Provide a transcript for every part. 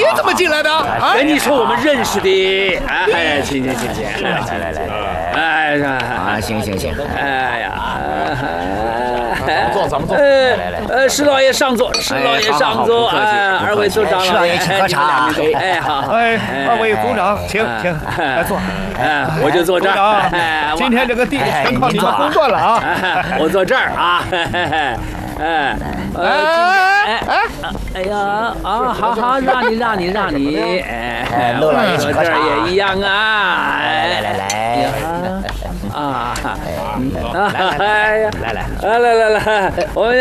怎么进来的？啊， 跟你说我们认识的。哎，请， 来， 哎呀， 啊，行， 哎呀， 咱们坐。 石老爷上座，哎，二位组长， 石老爷请喝茶。 哎，好， 二位组长，请来坐。 我就坐这儿。 今天这个地全靠你们公断了啊！ 我坐这儿啊。哎呀，好，让你， 陆老爷请喝茶这儿也一样啊。 来， 啊，来，我们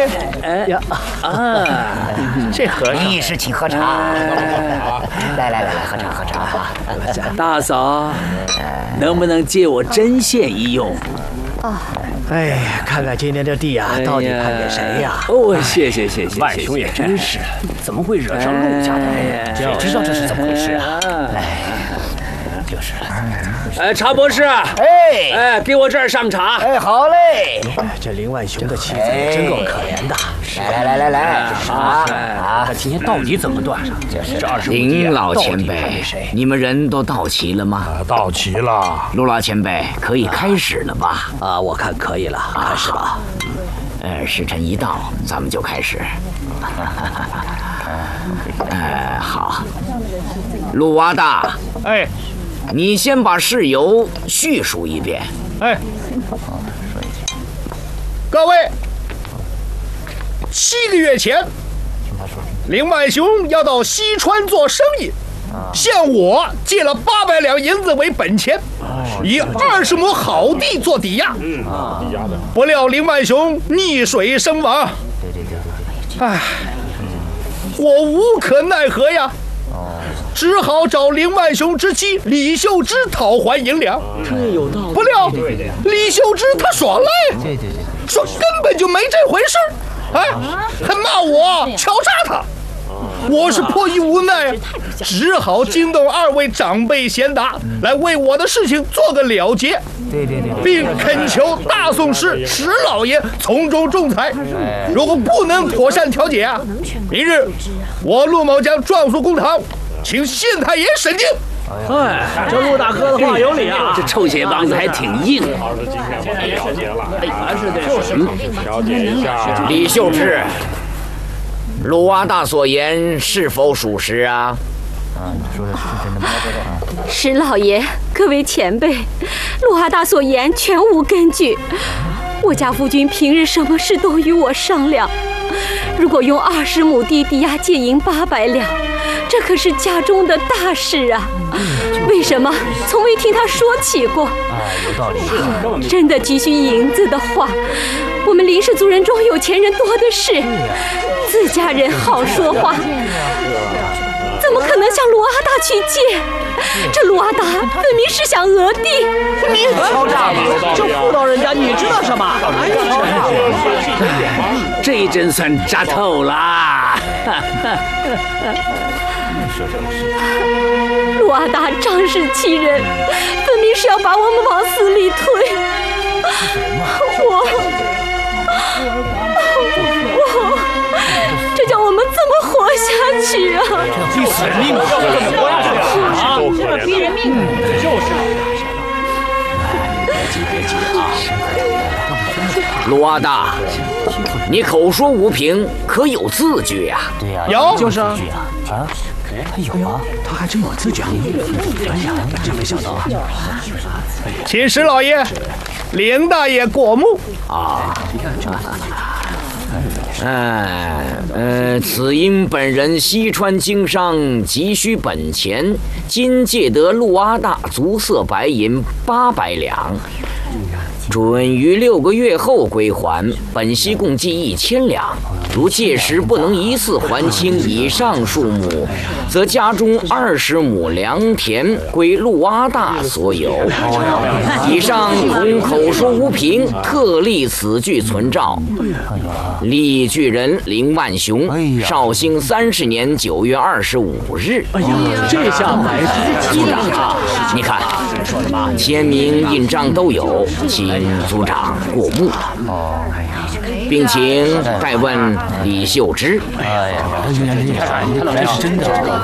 这和尚你是请喝茶。来，喝茶。 大嫂，能不能借我针线一用？ 哎呀，看看今天这地啊，到底判给谁呀？ 哦，谢谢。 万兄也真是，怎么会惹上陆家的人？谁知道这是怎么回事啊？就是。 茶博士，给我这儿上茶。 好嘞。 这林万雄的妻子也真够可怜的。 来， 好。他今天到底怎么断？这25 林老前辈，你们人都到齐了吗？ 到齐了。 陆老前辈，可以开始了吧？ 啊，我看可以了，开始吧。 时辰一到，咱们就开始。好。陆娃大，你先把事由叙述一遍。 各位，7个月前，林万雄要到西川做生意，向我借了800两银子为本钱，以20亩好地做抵押。不料林万雄溺水身亡。唉，我无可奈何呀。只好找林万雄之妻李秀芝讨还银两。 这有道理。 不料李秀芝她耍赖，说根本就没这回事，还骂我敲诈他。我是迫于无奈，只好惊动2位长辈贤达来为我的事情做个了结，并恳求大宋师石老爷从中仲裁。如果不能妥善调解啊，明日我陆某将状诉公堂，请县太爷审定。 这陆大哥的话有理啊，这臭血棒子还挺硬。 调解一下。 李秀芝，陆娃大所言是否属实啊？ 你说的是真的吗？ 石老爷，各位前辈，陆阿大所言全无根据。我家夫君平日什么事都与我商量，如果用20亩地抵押借银800两，这可是家中的大事啊！为什么从未听他说起过？ 有道理。 真的急需银子的话，我们林氏族人中有钱人多的是，自家人好说话，怎么可能向陆阿大去借？这陆阿大分明是想讹地。 你敲诈吧，这妇道人家你知道什么？这一针算扎透了。 陆阿大仗势欺人，分明是要把我们往死里推。这叫我们怎么活下去啊？ 你死命了，要怎么活下去啊？多可怜，逼人命，就是。 别急啊！陆阿大，你口说无凭，可有字据呀？ 对呀， 有， 就是啊。他有啊，他还真有字据。哎呀，真没想到啊！ 请石老爷、林大爷过目啊！此因本人西川经商急需本钱，今借得陆阿大足色白银800两，准于6个月后归还，本息共计1000两。如届时不能一次还清以上数目，则家中20亩良田归陆阿大所有。以上同口说无凭，特立此据存照。立据人林万雄，绍兴30年9月25日。 哎呀，这下埋伏组长，你看，签名印章都有，请组长过目。并请代问李秀芝。 哎呀，他来是真的。